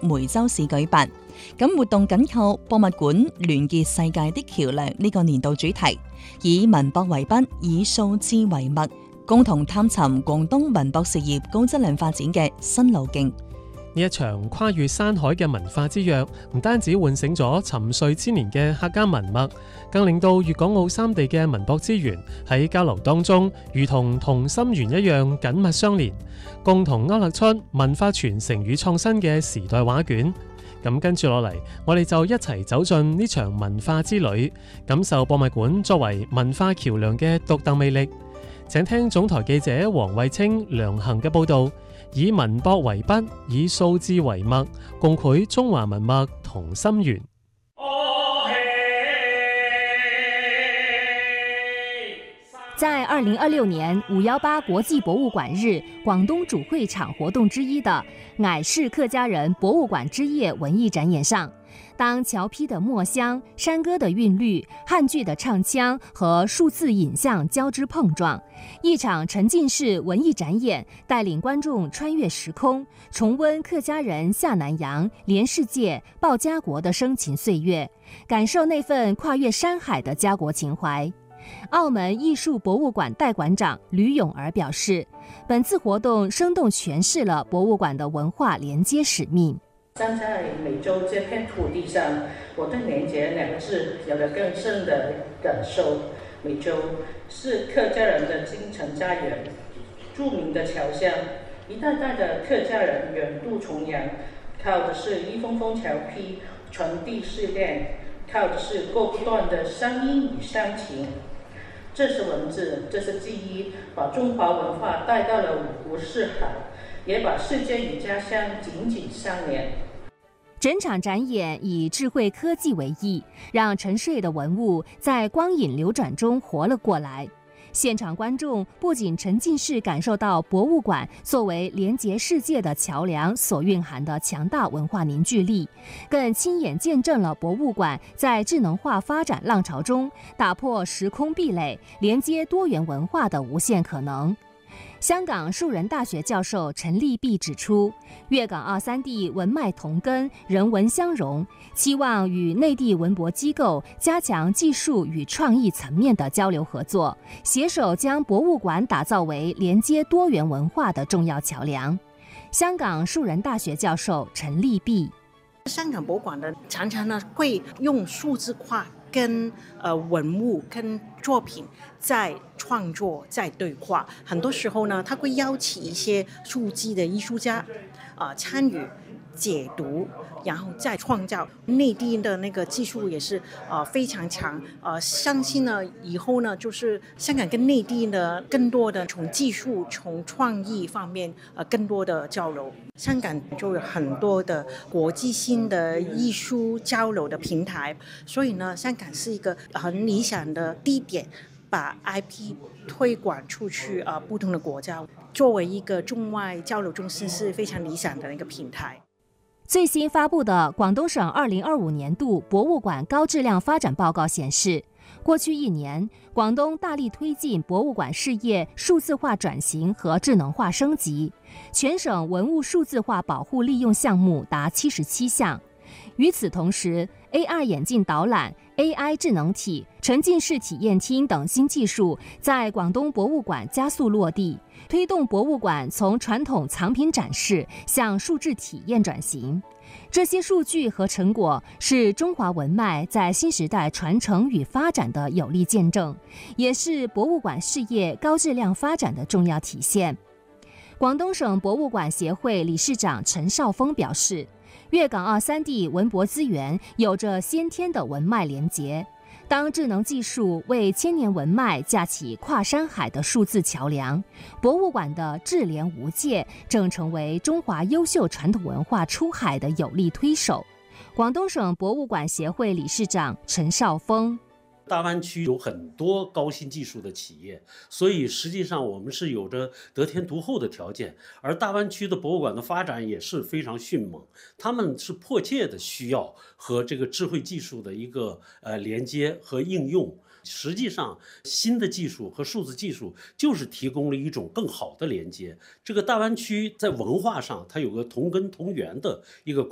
梅州市舉辦。咁活動緊扣博物館聯結世界的橋梁呢個年度主題，以文博為筆，以數字為墨，共同探尋廣東文博事業高質量發展嘅新路徑。 呢一場跨越山海嘅文化之約，唔單止喚醒咗沉睡千年嘅客家文脈，更令到粵港澳三地嘅文博資源喺交流當中，如同同心圓一樣緊密相連，共同勾勒出文化傳承與創新嘅時代畫卷。咁跟住落嚟，我哋就一齊走進呢場文化之旅，感受博物館作為文化橋梁嘅獨特魅力。請聽總台記者黃慧清、梁恒嘅報導。以文博為筆，以數字為墨，共繪中華文脈同心圓。 在2026年518國際博物館日廣東主會場活動之一的乃氏客家人博物館之夜文藝展演上，當橋坯的墨香、山歌的韻律、漢劇的唱腔和數字影像交織碰撞，一場沉浸式文藝展演帶領觀眾穿越時空，重溫客家人下南洋、連世界、報家國的生情歲月，感受那份跨越山海的家國情懷。澳門藝術博物館代館長呂永兒表示，本次活動生動詮釋了博物館的文化連接使命。 站在美洲這片土地上，我對連結兩個字有了更深的感受。美洲是客家人的精神家園，著名的橋像，一代代的客家人遠渡重洋，靠的是一封封橋坯傳遞思念，靠的是割不斷的鄉音與鄉情。這是文字，這是記憶，把中華文化帶到了五湖四海，也把世界與家鄉緊緊相連。 整場展演以智慧科技為意，讓沉睡的文物在光影流轉中活了過來。現場觀眾不僅沉浸式感受到博物館作為連結世界的橋樑所蘊含的強大文化凝聚力，更親眼見證了博物館在智能化發展浪潮中打破時空壁壘，連接多元文化的無限可能。香港樹仁大學教授陳立弼指出，粵港澳三地文脈同根，人文相融，期望與內地文博機構加強技術與創意層面的交流合作，攜手將博物館打造為連接多元文化的重要橋樑。香港樹仁大學教授陳立弼， 香港博物館呢，常常呢會用數字化跟文物跟作品在創作在對話，很多時候呢，他會邀請一些數字的藝術家參與解讀，然後再創造。內地的那個技術也是非常強，相信呢以後呢，就是香港跟內地呢更多的從技術從創意方面更多的交流。香港就有很多的國際性的藝術交流的平台，所以呢，香港是一個很理想的地點，把 IP 推廣出去不同的國家，作為一個中外交流中心是非常理想的一個平台。 最新發布的廣東省2025年度博物館高質量發展報告顯示，過去一年，廣東大力推進博物館事業數字化轉型和智能化升級，全省文物數字化保護利用項目達77項。與此同時， AR 眼鏡導覽、AI 智能體、沉浸式體驗廳等新技術在廣東博物館加速落地，推動博物館從傳統藏品展示向數字體驗轉型。這些數據和成果是中華文脈在新時代傳承與發展的有力見證，也是博物館事業高質量發展的重要體現。廣東省博物館協會理事長陳少峰表示，粵港澳三地文博資源有着先天的文脈連結，當智能技術為千年文脈架起跨山海的數字橋樑，博物館的智聯無界正成為中華優秀傳統文化出海的有力推手。廣東省博物館協會理事長陳少峰， 大灣區有很多高新技術的企業，所以實際上我們是有着得天獨厚的條件，而大灣區的博物館的發展也是非常迅猛，他們是迫切的需要和這個智慧技術的一個連接和應用。實際上新的技術和數字技術就是提供了一種更好的連接。這個大灣區在文化上它有個同根同源的一個